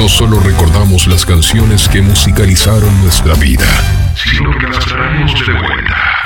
No solo recordamos las canciones que musicalizaron nuestra vida, sino que las traemos de vuelta.